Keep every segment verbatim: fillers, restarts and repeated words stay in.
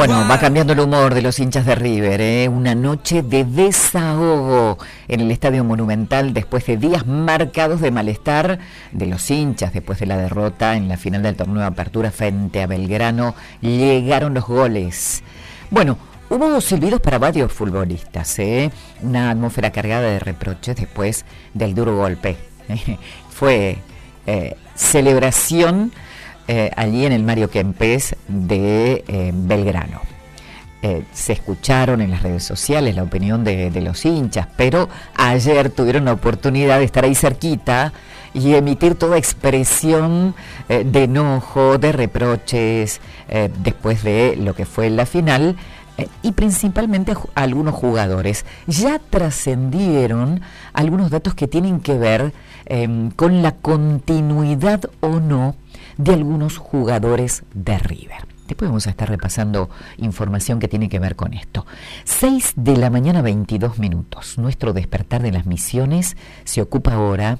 Bueno, va cambiando el humor de los hinchas de River, ¿eh? Una noche de desahogo en el Estadio Monumental después de días marcados de malestar de los hinchas después de la derrota en la final del torneo de apertura frente a Belgrano. Llegaron los goles. Bueno, hubo silbidos para varios futbolistas, ¿eh? Una atmósfera cargada de reproches después del duro golpe. Fue eh, celebración Eh, allí en el Mario Kempes de eh, Belgrano. Eh, se escucharon en las redes sociales la opinión de, de los hinchas, pero ayer tuvieron la oportunidad de estar ahí cerquita y emitir toda expresión eh, de enojo, de reproches, eh, después de lo que fue la final, eh, y principalmente a, a algunos jugadores. Ya trascendieron algunos datos que tienen que ver eh, con la continuidad o no de algunos jugadores de River. Después vamos a estar repasando información que tiene que ver con esto. seis de la mañana, veintidós minutos. Nuestro despertar de las misiones se ocupa ahora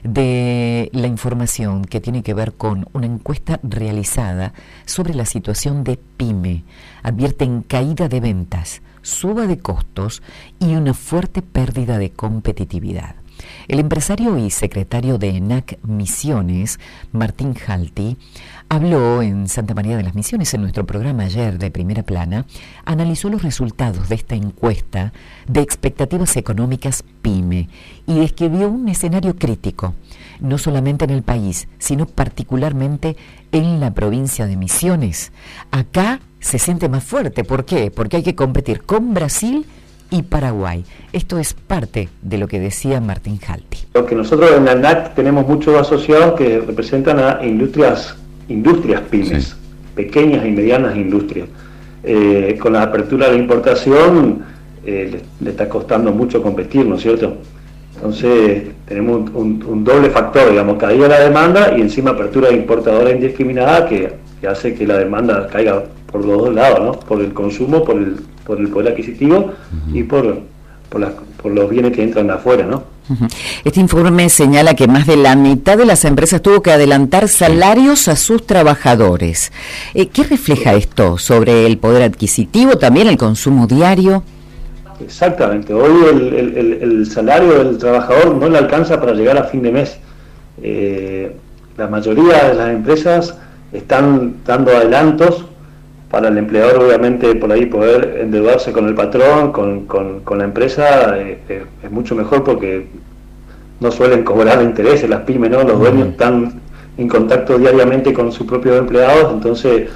de la información que tiene que ver con una encuesta realizada sobre la situación de PYME. Advierten caída de ventas, suba de costos y una fuerte pérdida de competitividad. El empresario y secretario de ENAC Misiones, Martín Jalti, habló en Santa María de las Misiones en nuestro programa ayer de Primera Plana, analizó los resultados de esta encuesta de expectativas económicas PYME y describió un escenario crítico, no solamente en el país, sino particularmente en la provincia de Misiones. Acá se siente más fuerte. ¿Por qué? Porque hay que competir con Brasil y Paraguay. Esto es parte de lo que decía Martín Jalti. Lo que nosotros en la ENAC tenemos muchos asociados que representan a industrias, industrias pymes, sí. Pequeñas y medianas industrias. Eh, con la apertura de la importación eh, le, le está costando mucho competir, ¿no es cierto? Entonces tenemos un, un doble factor, digamos, caída de la demanda y encima apertura de importadora indiscriminada que, que hace que la demanda caiga por los dos lados, ¿no? Por el consumo, por el por el poder adquisitivo uh-huh. y por, por, las, por los bienes que entran de afuera, ¿no? Uh-huh. Este informe señala que más de la mitad de las empresas tuvo que adelantar salarios a sus trabajadores. Eh, ¿Qué refleja esto sobre el poder adquisitivo, también el consumo diario? Exactamente. Hoy el, el, el, el salario del trabajador no le alcanza para llegar a fin de mes. Eh, la mayoría de las empresas están dando adelantos para el empleador, obviamente, por ahí poder endeudarse con el patrón, con, con, con la empresa, eh, eh, es mucho mejor porque no suelen cobrar intereses las pymes, ¿no? Los dueños están en contacto diariamente con sus propios empleados, entonces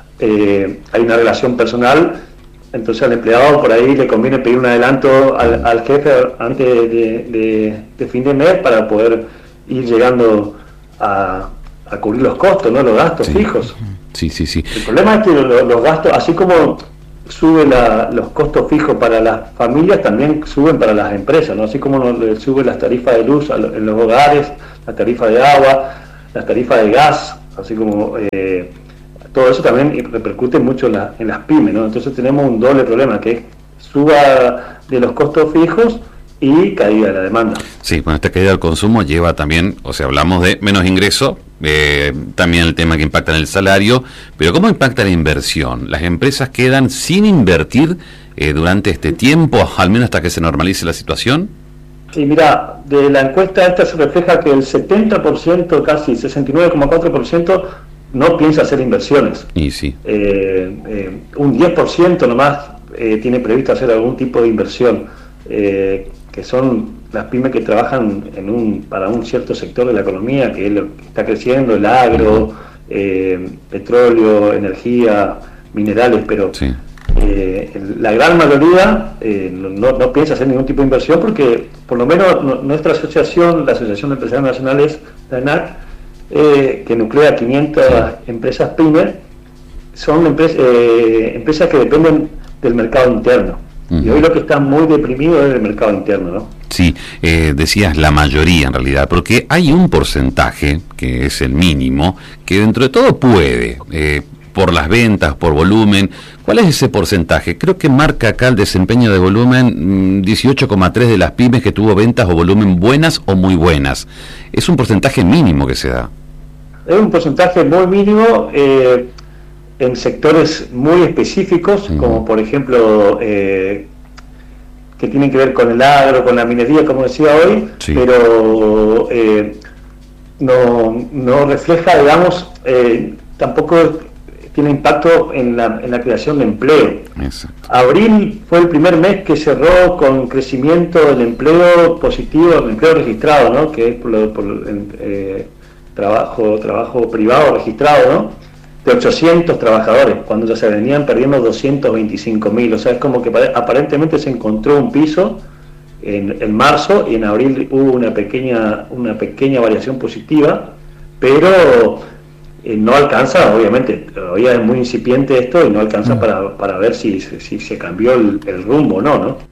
eh, hay una relación personal, entonces al empleado por ahí le conviene pedir un adelanto al, al jefe antes de, de, de fin de mes para poder ir llegando a, a cubrir los costos, ¿no? Los gastos sí. fijos. Sí, sí, sí. El problema es que los, los gastos, así como suben los costos fijos para las familias, también suben para las empresas, ¿no? Así como nos, suben las tarifas de luz a lo, en los hogares, la tarifa de agua, las tarifas de gas, así como eh, todo eso también repercute mucho en, la, en las pymes, ¿no? Entonces tenemos un doble problema, que es suba de los costos fijos y caída de la demanda. Sí, bueno, esta caída del consumo lleva también, o sea, hablamos de menos ingreso, eh, también el tema que impacta en el salario, pero ¿cómo impacta la inversión? ¿Las empresas quedan sin invertir eh, durante este tiempo, al menos hasta que se normalice la situación? Sí, mira, de la encuesta esta se refleja que el setenta por ciento, casi sesenta y nueve coma cuatro por ciento, no piensa hacer inversiones. Y sí. Eh, eh, un diez por ciento nomás eh, tiene previsto hacer algún tipo de inversión. Eh, que son las pymes que trabajan en un para un cierto sector de la economía, que es lo que está creciendo, el agro, eh, petróleo, energía, minerales, pero sí. eh, la gran mayoría eh, no, no piensa hacer ningún tipo de inversión porque, por lo menos, no, nuestra asociación, la Asociación de Empresarios Nacionales, la ENAC, eh, que nuclea quinientas empresas pymes, son empresas, eh, empresas que dependen del mercado interno. Uh-huh. Y hoy lo que está muy deprimido es el mercado interno, ¿no? Sí, eh, decías la mayoría en realidad, porque hay un porcentaje, que es el mínimo, que dentro de todo puede, eh, por las ventas, por volumen. ¿Cuál es ese porcentaje? Creo que marca acá el desempeño de volumen dieciocho coma tres de las pymes que tuvo ventas o volumen buenas o muy buenas. Es un porcentaje mínimo que se da. Es un porcentaje muy mínimo. Eh, en sectores muy específicos, uh-huh. como por ejemplo eh, que tienen que ver con el agro, con la minería, como decía hoy, sí. pero eh, no, no refleja, digamos, eh, tampoco tiene impacto en la, en la creación de empleo. Exacto. Abril fue el primer mes que cerró con crecimiento del empleo positivo, el empleo registrado, ¿no? Que es por, lo, por eh, trabajo, trabajo privado registrado, ¿no? De ochocientos trabajadores, cuando ya se venían perdiendo doscientos veinticinco mil. O sea, es como que aparentemente se encontró un piso en, en marzo, y en abril hubo una pequeña, una pequeña variación positiva, pero Eh, no alcanza, obviamente, todavía es muy incipiente esto y no alcanza mm. para, para ver si, si se cambió el, el rumbo o no, ¿no?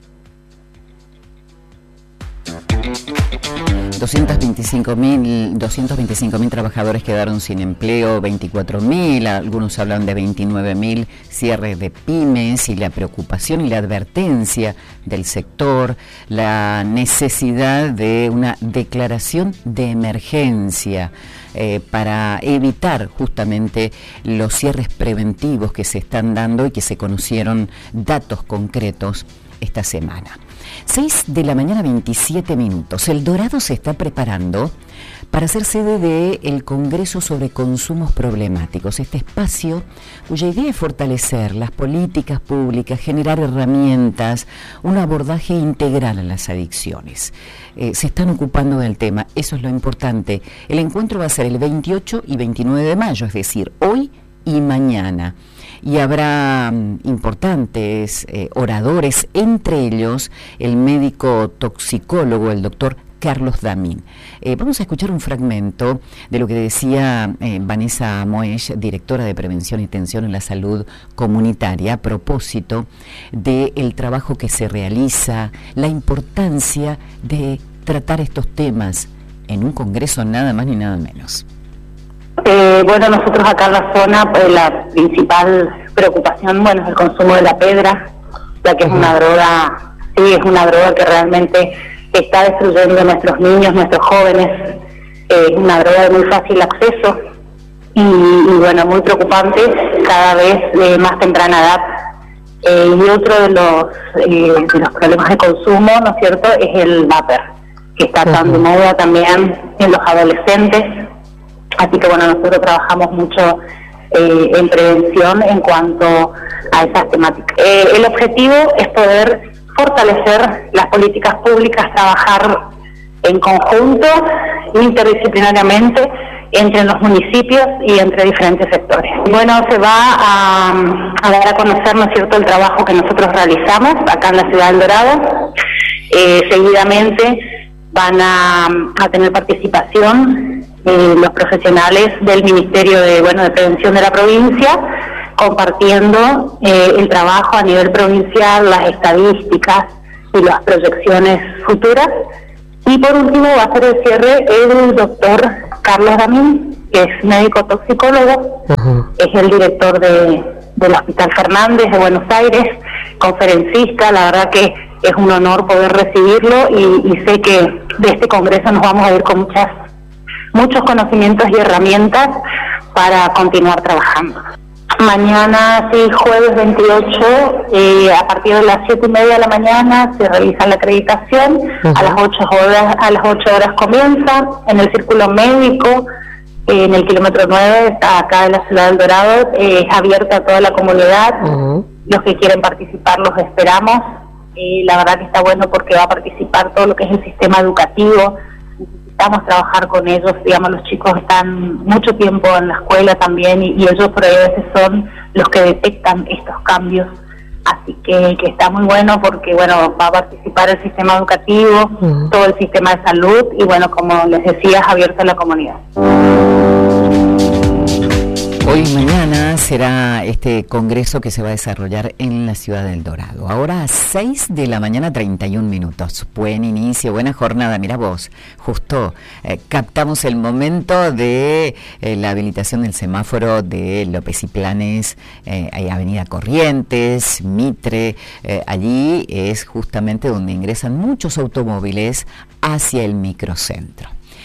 doscientos veinticinco mil trabajadores quedaron sin empleo, veinticuatro mil, algunos hablan de veintinueve mil cierres de pymes, y la preocupación y la advertencia del sector, la necesidad de una declaración de emergencia eh, para evitar justamente los cierres preventivos que se están dando y que se conocieron datos concretos esta semana. seis de la mañana, veintisiete minutos. El Dorado se está preparando para ser sede del Congreso sobre Consumos Problemáticos, este espacio cuya idea es fortalecer las políticas públicas, generar herramientas, un abordaje integral a las adicciones. Eh, se están ocupando del tema, eso es lo importante. El encuentro va a ser el veintiocho y veintinueve de mayo, es decir, hoy y mañana. Y habrá um, importantes eh, oradores, entre ellos el médico toxicólogo, el doctor Carlos Damín. Eh, vamos a escuchar un fragmento de lo que decía eh, Vanessa Moesch, directora de Prevención y Atención en la Salud Comunitaria, a propósito del trabajo que se realiza, la importancia de tratar estos temas en un congreso, nada más ni nada menos. Eh, bueno, nosotros acá en la zona, pues, la principal preocupación, bueno, es el consumo de la pedra, ya que es una droga, sí, es una droga que realmente está destruyendo a nuestros niños, nuestros jóvenes, eh, es una droga de muy fácil acceso y, y bueno, muy preocupante, cada vez de más temprana edad. Eh, y otro de los, eh, de los problemas de consumo, ¿no es cierto?, es el vapor, que está tan de moda también en los adolescentes. Así que bueno, nosotros trabajamos mucho eh, en prevención en cuanto a esas temáticas. Eh, el objetivo es poder fortalecer las políticas públicas, trabajar en conjunto, interdisciplinariamente, entre los municipios y entre diferentes sectores. Bueno, se va a, a dar a conocer, ¿no es cierto?, el trabajo que nosotros realizamos acá en la ciudad del Dorado. Eh, seguidamente van a, a tener participación Eh, los profesionales del Ministerio de, bueno, de Prevención de la provincia, compartiendo eh, el trabajo a nivel provincial, las estadísticas y las proyecciones futuras. Y por último va a ser el cierre el doctor Carlos Damín, que es médico toxicólogo, uh-huh. es el director de, del Hospital Fernández de Buenos Aires, conferencista. La verdad que es un honor poder recibirlo y, y sé que de este congreso nos vamos a ir con muchas muchos conocimientos y herramientas para continuar trabajando. Mañana, sí, jueves veintiocho, eh, a partir de las siete y media de la mañana se realiza la acreditación, uh-huh. a las ocho horas, a las ocho horas comienza, en el círculo médico, eh, en el kilómetro nueve, está acá de la ciudad del Dorado, eh, es abierta a toda la comunidad, uh-huh. los que quieren participar los esperamos, y la verdad que está bueno porque va a participar todo lo que es el sistema educativo. Necesitamos trabajar con ellos, digamos, los chicos están mucho tiempo en la escuela también y, y ellos por ahí a veces son los que detectan estos cambios, así que, que está muy bueno porque, bueno, va a participar el sistema educativo, uh-huh. todo el sistema de salud y, bueno, como les decía, es abierto a la comunidad. Hoy y mañana será este congreso que se va a desarrollar en la ciudad del Dorado. Ahora a seis de la mañana, treinta y un minutos. Buen inicio, buena jornada. Mira vos, justo eh, captamos el momento de eh, la habilitación del semáforo de López y Planes, eh, Avenida Corrientes, Mitre. Eh, allí es justamente donde ingresan muchos automóviles hacia el microcentro.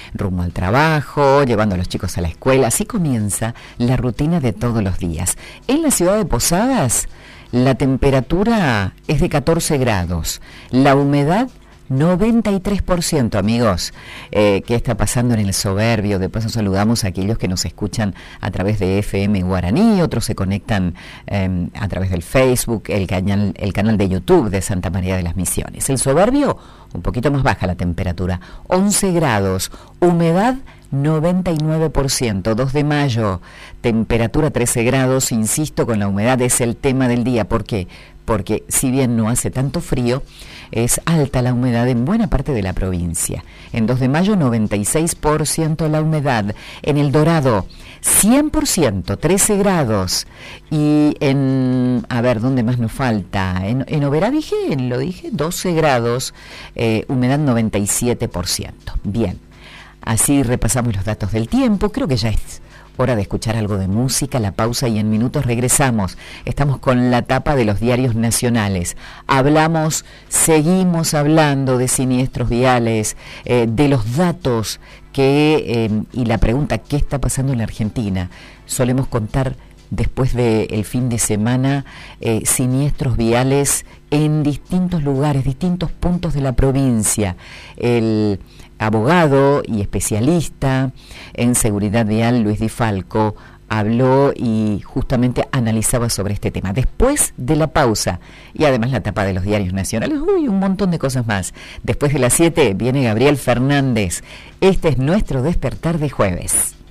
rumbo al trabajo, llevando a los chicos a la escuela. Así comienza la rutina de todos los días. En la ciudad de Posadas, la temperatura es de catorce grados, la humedad noventa y tres por ciento, amigos. Eh, ¿Qué está pasando en el Soberbio? De paso saludamos a aquellos que nos escuchan a través de F M Guaraní, otros se conectan eh, a través del Facebook, el canal, el canal de YouTube de Santa María de las Misiones. El Soberbio, un poquito más baja la temperatura, once grados, humedad noventa y nueve por ciento, dos de mayo, temperatura trece grados, insisto, con la humedad es el tema del día. ¿Por qué? Porque si bien no hace tanto frío, es alta la humedad en buena parte de la provincia. En dos de mayo, noventa y seis por ciento la humedad. En El Dorado, cien por ciento, trece grados. Y en, a ver, ¿dónde más nos falta? En, en Oberá dije, lo dije, doce grados, eh, humedad noventa y siete por ciento. Bien, así repasamos los datos del tiempo. Creo que ya es hora de escuchar algo de música, la pausa y en minutos regresamos. Estamos con la tapa de los diarios nacionales. Hablamos, seguimos hablando de siniestros viales, eh, de los datos que, eh, y la pregunta, ¿qué está pasando en la Argentina? Solemos contar después del fin de semana eh, siniestros viales en distintos lugares, distintos puntos de la provincia. El abogado y especialista en seguridad vial, Luis Di Falco, habló y justamente analizaba sobre este tema. Después de la pausa, y además la tapa de los diarios nacionales, uy, un montón de cosas más. Después de las siete viene Gabriel Fernández. Este es nuestro despertar de jueves.